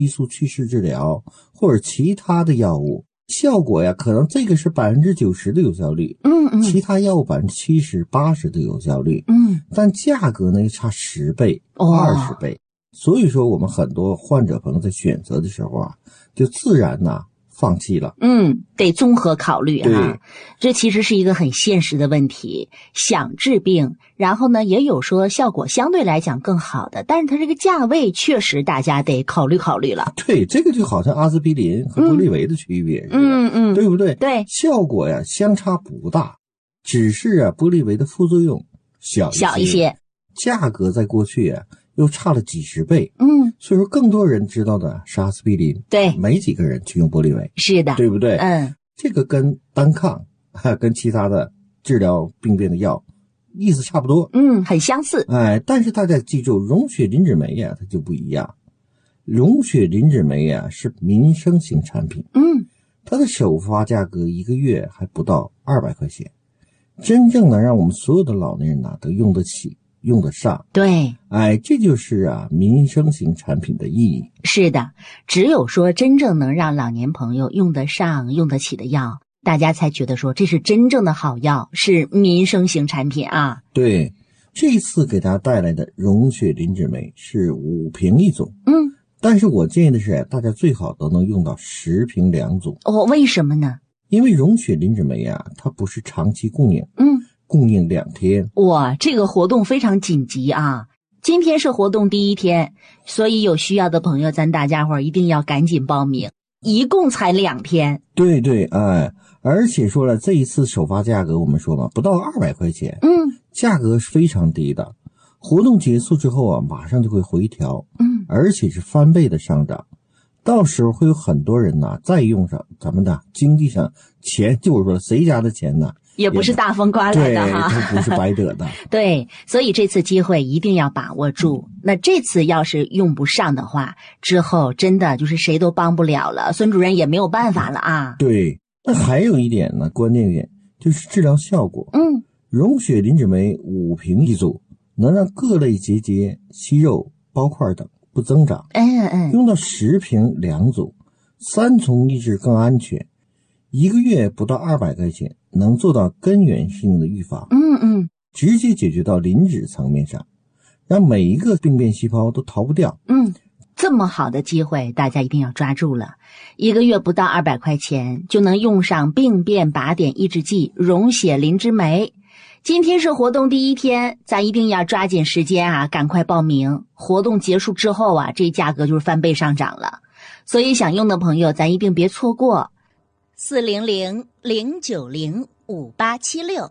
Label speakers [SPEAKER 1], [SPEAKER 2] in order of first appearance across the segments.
[SPEAKER 1] 激素去势治疗或者其他的药物，效果呀可能这个是90%的有效率，其他药物70%、80%的有效率，但价格呢差10倍、20倍。所以说我们很多患者朋友在选择的时候啊，就自然放弃了。
[SPEAKER 2] 得综合考虑
[SPEAKER 1] 对，
[SPEAKER 2] 这其实是一个很现实的问题。想治病，然后呢也有说效果相对来讲更好的，但是它这个价位确实大家得考虑考虑了。
[SPEAKER 1] 对，这个就好像阿司匹林和玻利维的区别似的，对不对？
[SPEAKER 2] 对，
[SPEAKER 1] 效果呀相差不大，只是玻利维的副作用小一些，价格在过去又差了几十倍。所以说更多人知道的是阿司匹林，
[SPEAKER 2] 对，
[SPEAKER 1] 没几个人去用玻利维，
[SPEAKER 2] 是的，
[SPEAKER 1] 对不对？
[SPEAKER 2] 这
[SPEAKER 1] 个跟单抗跟其他的治疗病变的药意思差不多，
[SPEAKER 2] 很相似。
[SPEAKER 1] 但是大家记住，溶血磷脂酶它就不一样。溶血磷脂酶是民生型产品，它的首发价格1个月还不到200块钱，真正能让我们所有的老年人都用得起、用得上。
[SPEAKER 2] 对，
[SPEAKER 1] 这就是民生型产品的意义。
[SPEAKER 2] 是的，只有说真正能让老年朋友用得上、用得起的药，大家才觉得说这是真正的好药，是民生型产品啊。
[SPEAKER 1] 对，这次给大家带来的溶血磷脂酶是5瓶1种，但是我建议的是大家最好都能用到10瓶2种。
[SPEAKER 2] 为什么呢？
[SPEAKER 1] 因为溶血磷脂酶它不是长期供应，供应2天。
[SPEAKER 2] 哇，这个活动非常紧急啊！今天是活动第1天，所以有需要的朋友，咱大家伙一定要赶紧报名，一共才2天。
[SPEAKER 1] 对对，而且说了，这一次首发价格我们说嘛，不到200块钱，价格是非常低的。活动结束之后马上就会回调，而且是翻倍的上涨。到时候会有很多人再用上咱们的经济上钱，就是说谁家的钱
[SPEAKER 2] 也不是大风刮来的哈，
[SPEAKER 1] 对，它不是白得的。
[SPEAKER 2] 对，所以这次机会一定要把握住。那这次要是用不上的话，之后真的就是谁都帮不了了，孙主任也没有办法了啊。
[SPEAKER 1] 对，那还有一点呢，关键点就是治疗效果。溶血磷脂酶5瓶1组，能让各类结节、息肉、包块等不增长。用到10瓶2组，3重抑制更安全。1个月不到200块钱，能做到根源性的预防。直接解决到磷脂层面上，让每一个病变细胞都逃不掉。
[SPEAKER 2] 这么好的机会，大家一定要抓住了。1个月不到200块钱，就能用上病变靶点抑制剂溶血磷脂酶。今天是活动第1天，咱一定要抓紧时间赶快报名。活动结束之后这价格就是翻倍上涨了，所以想用的朋友咱一定别错过。400-090-5876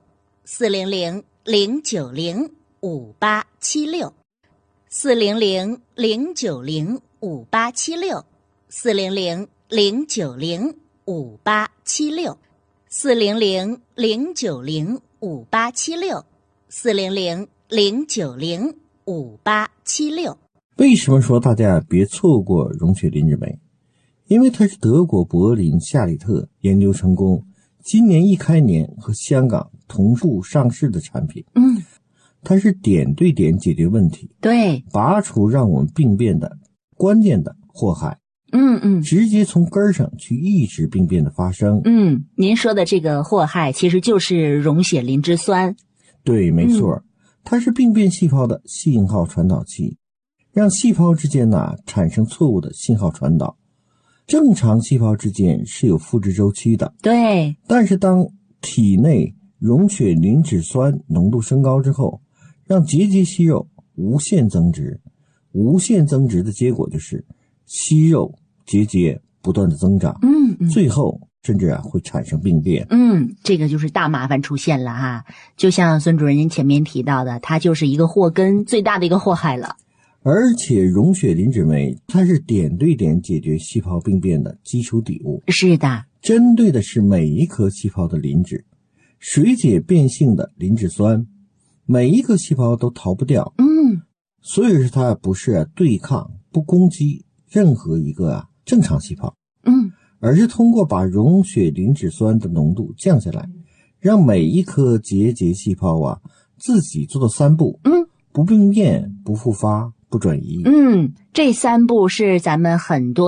[SPEAKER 2] 400-090-5876 400-090-5876 400-090-5876 400-090-5876 400-090-5876。
[SPEAKER 1] 为什么说大家别错过溶血磷脂酶？因为它是德国柏林夏里特研究成功，今年一开年和香港同步上市的产品。它是点对点解决问题，
[SPEAKER 2] 对，
[SPEAKER 1] 拔除让我们病变的关键的祸害。直接从根上去抑制病变的发生。
[SPEAKER 2] 您说的这个祸害其实就是溶血磷脂酸。
[SPEAKER 1] 对，没错，它是病变细胞的信号传导器，让细胞之间产生错误的信号传导。正常细胞之间是有复制周期的，
[SPEAKER 2] 对，
[SPEAKER 1] 但是当体内溶血磷脂酸浓度升高之后，让结节息肉无限增殖。无限增殖的结果就是息肉结节不断的增长，最后甚至会产生病变。
[SPEAKER 2] 这个就是大麻烦出现了哈。就像孙主任您前面提到的，它就是一个祸根，最大的一个祸害了。
[SPEAKER 1] 而且溶血磷脂酶它是点对点解决细胞病变的基础底物。
[SPEAKER 2] 是的，
[SPEAKER 1] 针对的是每一颗细胞的磷脂，水解变性的磷脂酸，每一个细胞都逃不掉。所以说它不是对抗不攻击任何一个正常细胞，而是通过把溶血磷脂酸的浓度降下来，让每一颗结节细胞自己做到3步，不病变，不复发， 不转移。
[SPEAKER 2] 这3步是咱们很多